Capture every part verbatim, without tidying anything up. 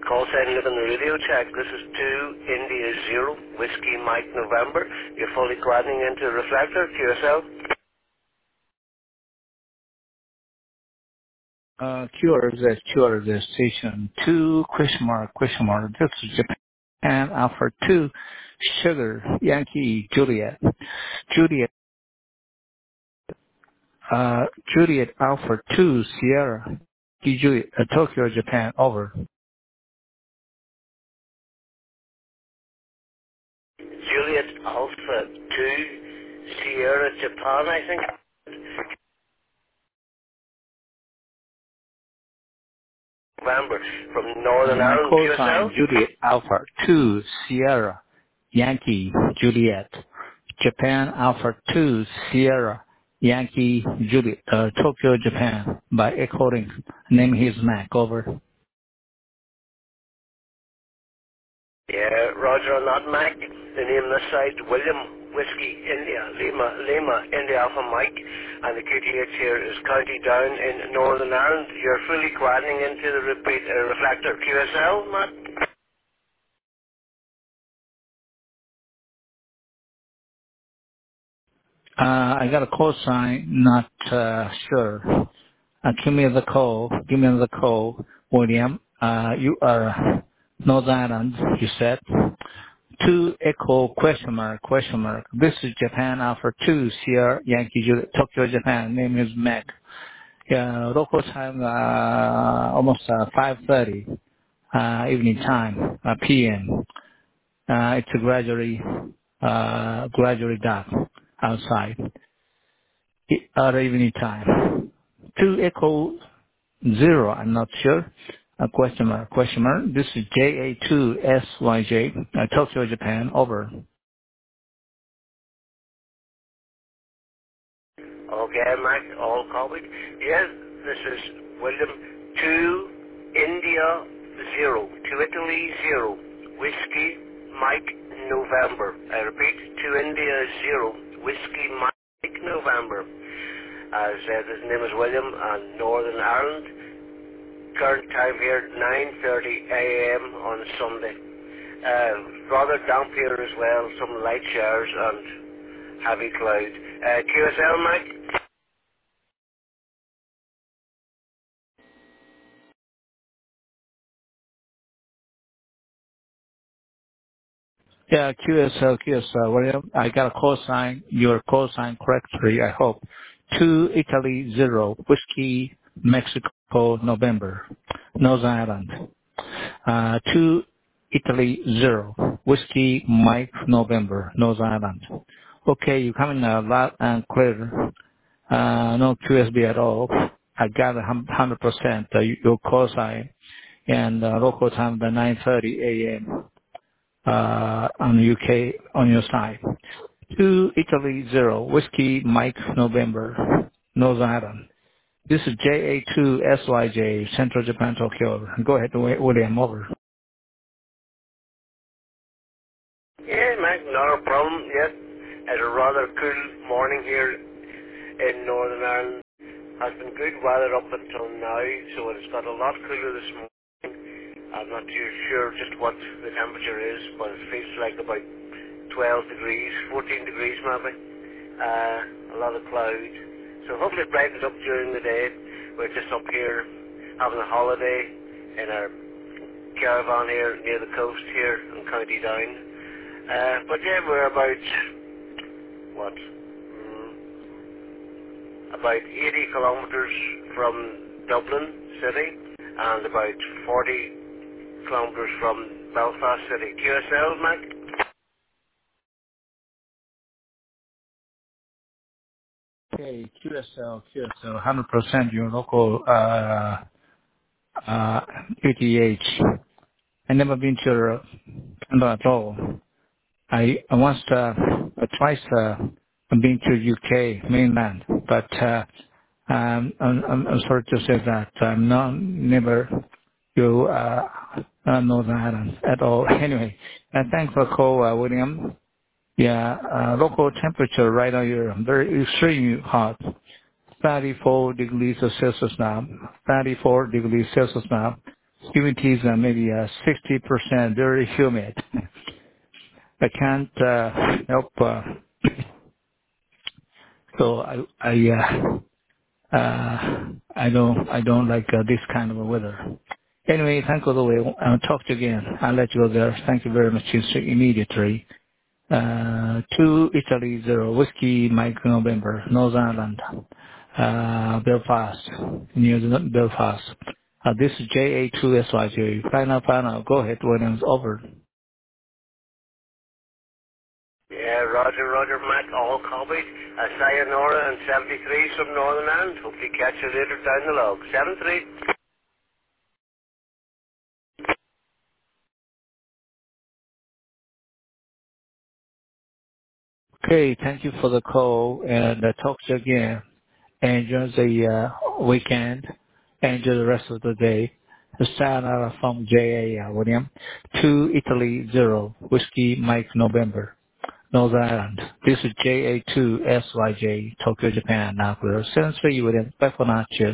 Call sign live on the radio check. This is two India Zero Whiskey Mike November. You're fully climbing into the reflector to yourself. Uh, Q R Z, Q R Z station two, question mark, question mark. This is Japan Alpha two, Sugar, Yankee, Juliet, Juliet, uh, Juliet Alpha two, Sierra, Juliet, uh, Tokyo, Japan, over. Juliet Alpha two Sierra Japan, I think. November from Uh, Northern my Ireland call Q S L. sign, Juliet Alpha two, Sierra, Yankee, Juliet, Japan Alpha two, Sierra, Yankee, Juliet, uh, Tokyo, Japan, by Echo Link. Name is Mac, over. Yeah, Roger on that, Mike. The name on this side, William Whiskey India Lima Lima India Alpha Mike, and the Q T H here is County Down in Northern Ireland. You're fully quadring into the repeat uh, reflector Q S L, Matt. Uh, I got a call sign, not uh, sure. Uh, give me the call. Give me the call, William. Uh, you are North Island, you said. Two Echo question mark, question mark. This is Japan Alpha two, Sierra Yankee Juliet, Tokyo, Japan. Name is Mac. Yeah, local time, uh, almost uh, five thirty uh, evening time, uh, P M. Uh, it's gradually, uh, gradually dark outside. At evening time. Two Echo Zero, I'm not sure. A question mark, question mark. This is J A two S Y J, uh, Tokyo, Japan, over. Okay, Mike, all copied. Yes, this is William two India zero, two Italy zero, Whiskey Mike November. I repeat, two India zero, Whiskey Mike November. As uh, his name is William, and Northern Ireland. Current time here, nine thirty a m on Sunday. Uh, rather damp here as well, some light showers and heavy clouds. Uh, Q S L, Mike? Yeah, Q S L, Q S L, William. I got a call sign, your call sign correctly, I hope. Two Italy Zero, Whiskey Mexico, November, North Island. Uh, two Italy Zero, Whiskey Mike November, North Island. Okay, you coming uh, loud and clear. Uh, no Q S B at all. I got a hun- one hundred percent uh, your call sign and uh, local time the nine thirty a m uh, on the U K on your side. Two Italy Zero, Whiskey Mike November, North Island. This is J A two S Y J, Central Japan, Tokyo. Go ahead, William, over. Yeah, Mike, not a problem yet. It's a rather cool morning here in Northern Ireland. Has been good weather up until now, so it's got a lot cooler this morning. I'm not too sure just what the temperature is, but it feels like about twelve degrees, fourteen degrees maybe. Uh, a lot of clouds. So hopefully it brightens up during the day. We're just up here having a holiday in our caravan here near the coast here in County Down. Uh, but yeah, we're about, what, mm, about eighty kilometres from Dublin City and about forty kilometres from Belfast City. Q S L, Mac? Okay, Q S L, Q S L, one hundred percent your local uh, uh, Q T H. I never been to Canada at all. I, I once, uh, twice, uh, I've been to U K mainland, but uh, um, I'm, I'm, I'm sorry to say that I'm not never to uh, uh, Northern Ireland at all. Anyway, uh, thanks for the call, uh, William. Yeah, uh, local temperature right now here very extremely hot, thirty-four degrees Celsius now, thirty-four degrees Celsius now. humidity is uh, maybe uh, sixty percent, very humid. I can't uh, help. Uh, so I I uh, uh, I don't I don't like uh, this kind of weather. Anyway, thank you. The way I'll talk to you again. I'll let you go there. Thank you very much. Immediately. Uh, two Italy zero whiskey Mike November Northern Ireland, uh, Belfast, New Zealand Belfast. Uh, this is J A two S Y J. Final, final. Go ahead when it's over. Yeah, Roger, Roger, Mac, all copied. A sayonara and seventy-three from Northern Ireland. Hopefully catch you later down the log. seven three. Okay, thank you for the call and uh, talk to you again. Enjoy the uh, weekend. Enjoy the rest of the day. Sayonara from J A. Uh, William. two Italy zero whiskey Mike November. Northern Ireland. This is J A two S Y J, Tokyo, Japan. Now, we're sending for you with it. Bye for now. Cheers.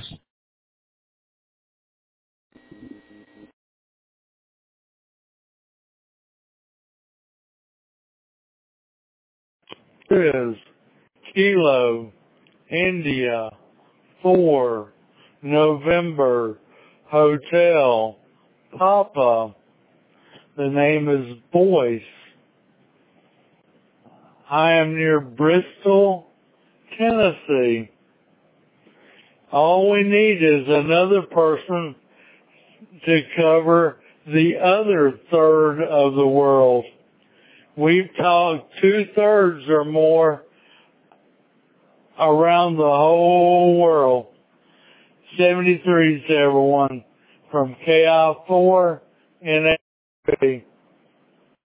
Is Kilo India four November Hotel Papa. The name is Boyce. I am near Bristol, Tennessee. All we need is another person to cover the other third of the world. We've talked two-thirds or more around the whole world. seventy-three is everyone from K I four and